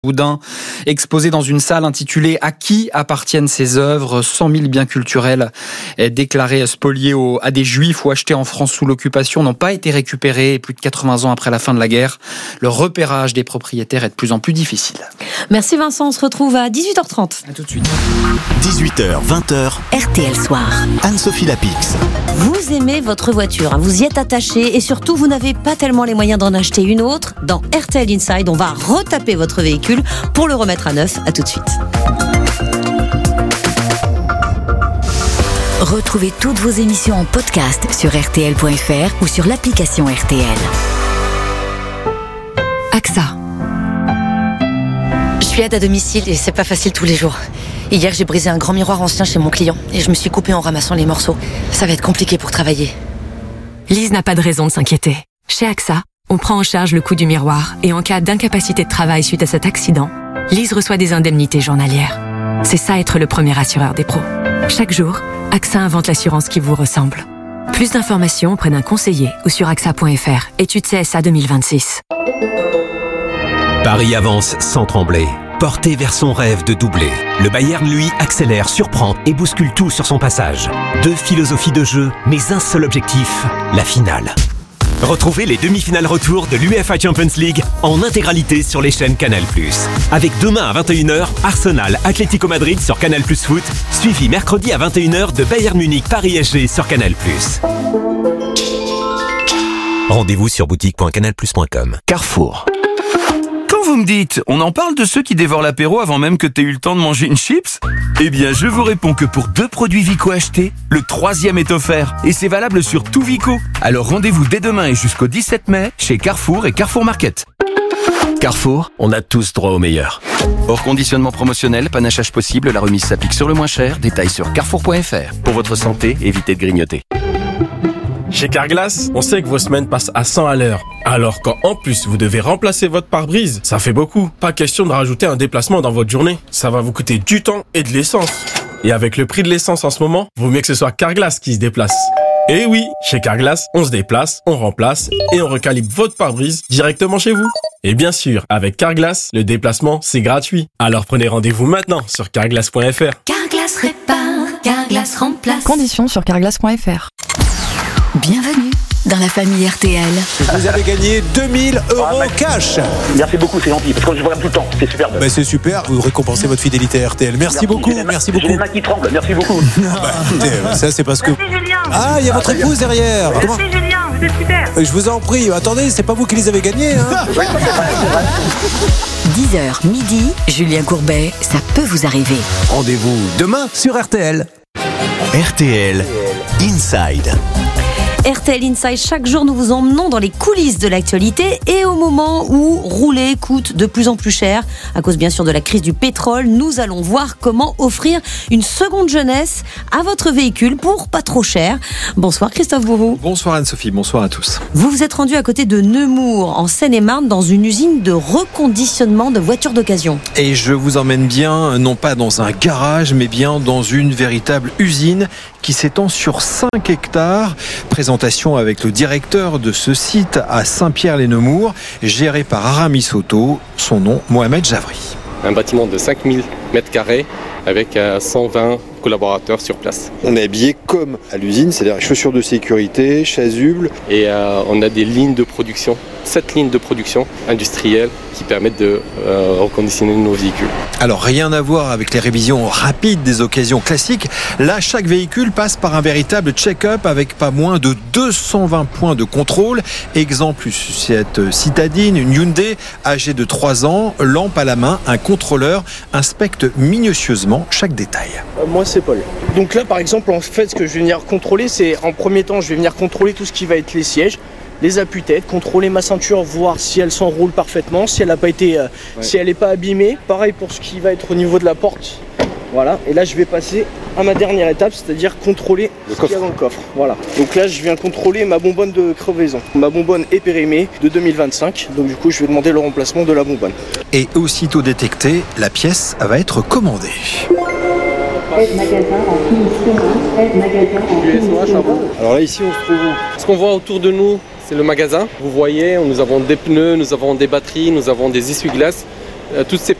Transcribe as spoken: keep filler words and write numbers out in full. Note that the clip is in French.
Boudin, exposé dans une salle intitulée « À qui appartiennent ces œuvres ?» cent mille biens culturels déclarés spoliés à des juifs ou achetés en France sous l'occupation n'ont pas été récupérés plus de quatre-vingts ans après la fin de la guerre. Le repérage des propriétaires est de plus en plus difficile. Merci Vincent, on se retrouve à dix-huit heures trente. À tout de suite. dix-huit heures, vingt heures, R T L Soir. Anne-Sophie Lapix. Vous aimez votre voiture, vous y êtes attaché et surtout vous n'avez pas tellement les moyens d'en acheter une autre. Dans R T L Inside, on va retaper votre véhicule pour le remettre à neuf. À tout de suite. Retrouvez toutes vos émissions en podcast sur R T L point F R ou sur l'application R T L. A X A. Je suis aide à domicile et c'est pas facile tous les jours. Hier, j'ai brisé un grand miroir ancien chez mon client et je me suis coupée en ramassant les morceaux. Ça va être compliqué pour travailler. Lise n'a pas de raison de s'inquiéter. Chez A X A, on prend en charge le coût du miroir et en cas d'incapacité de travail suite à cet accident, Lise reçoit des indemnités journalières. C'est ça être le premier assureur des pros. Chaque jour, A X A invente l'assurance qui vous ressemble. Plus d'informations auprès d'un conseiller ou sur A X A point F R. Étude C S A deux mille vingt-six. Paris avance sans trembler. Porté vers son rêve de doubler. Le Bayern, lui, accélère, surprend et bouscule tout sur son passage. Deux philosophies de jeu, mais un seul objectif, la finale. Retrouvez les demi-finales retour de l'UEFA Champions League en intégralité sur les chaînes Canal plus. Avec demain à vingt et une heures, Arsenal Atlético Madrid sur Canal plus Foot, suivi mercredi à vingt et une heures de Bayern Munich Paris S G sur Canal plus. Rendez-vous sur boutique point canal plus point com. Carrefour. Quand vous me dites, on en parle de ceux qui dévorent l'apéro avant même que t'aies eu le temps de manger une chips ? Eh bien, je vous réponds que pour deux produits Vico achetés, le troisième est offert. Et c'est valable sur tout Vico. Alors rendez-vous dès demain et jusqu'au dix-sept mai chez Carrefour et Carrefour Market. Carrefour, on a tous droit au meilleur. Hors conditionnement promotionnel, panachage possible, la remise s'applique sur le moins cher. Détails sur carrefour point F R. Pour votre santé, évitez de grignoter. Chez Carglass, on sait que vos semaines passent à cent à l'heure. Alors quand en plus vous devez remplacer votre pare-brise, ça fait beaucoup. Pas question de rajouter un déplacement dans votre journée. Ça va vous coûter du temps et de l'essence. Et avec le prix de l'essence en ce moment, vaut mieux que ce soit Carglass qui se déplace. Et oui, chez Carglass, on se déplace, on remplace et on recalibre votre pare-brise directement chez vous. Et bien sûr, avec Carglass, le déplacement, c'est gratuit. Alors prenez rendez-vous maintenant sur carglass point F R. Carglass répare, Carglass remplace. Conditions sur carglass point F R. Bienvenue dans la famille R T L. Vous avez gagné deux mille euros cash. Merci beaucoup, c'est gentil, parce que je vous regarde tout le temps, c'est superbe. Bah c'est super, vous récompensez votre fidélité à R T L. Merci, merci beaucoup, j'ai merci j'ai beaucoup. J'ai les mains qui tremblent, merci beaucoup. bah, écoutez, ça c'est parce que... Merci Julien. Ah, il y a votre épouse derrière. Merci Comment... Julien, vous êtes super. Je vous en prie, attendez, c'est pas vous qui les avez gagnés, hein. dix heures midi, Julien Courbet, ça peut vous arriver. Rendez-vous demain sur R T L. R T L Inside. R T L Inside, chaque jour nous vous emmenons dans les coulisses de l'actualité et au moment où rouler coûte de plus en plus cher, à cause bien sûr de la crise du pétrole, nous allons voir comment offrir une seconde jeunesse à votre véhicule pour pas trop cher. Bonsoir Christophe Bourou. Bonsoir Anne-Sophie, bonsoir à tous. Vous vous êtes rendu à côté de Nemours, en Seine-et-Marne, dans une usine de reconditionnement de voitures d'occasion. Et je vous emmène bien, non pas dans un garage, mais bien dans une véritable usine qui s'étend sur cinq hectares. Présentation avec le directeur de ce site à Saint-Pierre-les-Nemours, géré par Aramis Auto, son nom Mohamed Javri. Un bâtiment de cinq mille mètres carrés avec cent vingt collaborateurs sur place. On est habillé comme à l'usine, c'est-à-dire chaussures de sécurité, chasubles. Et euh, on a des lignes de production, sept lignes de production industrielles qui permettent de euh, reconditionner nos véhicules. Alors rien à voir avec les révisions rapides des occasions classiques. Là, chaque véhicule passe par un véritable check-up avec pas moins de deux cent vingt points de contrôle. Exemple, cette citadine, une Hyundai âgée de trois ans, lampe à la main, un contrôleur inspecte minutieusement chaque détail. Euh, moi c'est Paul. Donc là par exemple en fait ce que je vais venir contrôler c'est en premier temps je vais venir contrôler tout ce qui va être les sièges, les appuis-têtes, contrôler ma ceinture, voir si elle s'enroule parfaitement, si elle n'a pas été, euh, ouais. si elle n'est pas abîmée. Pareil pour ce qui va être au niveau de la porte. Voilà, et là je vais passer à ma dernière étape, c'est-à-dire contrôler le ce qu'il y a dans le coffre. Voilà. Donc là je viens contrôler ma bonbonne de crevaison. Ma bonbonne est périmée de deux mille vingt-cinq, donc du coup je vais demander le remplacement de la bonbonne. Et aussitôt détectée, la pièce va être commandée. Aide magasin en finition, aide magasin en finition. Alors là ici on se trouve où ? Ce qu'on voit autour de nous, c'est le magasin. Vous voyez, nous avons des pneus, nous avons des batteries, nous avons des essuie-glaces. euh, toutes ces